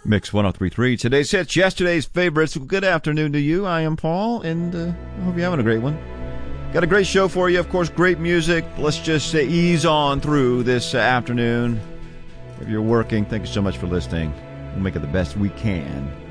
Mix 103.3. Today's hits, yesterday's favorites. Good afternoon to you. I am Paul, and I hope you're having a great one. Got a great show for you. Of course, great music. Let's just ease on through this afternoon. If you're working, thank you so much for listening. We'll make it the best we can.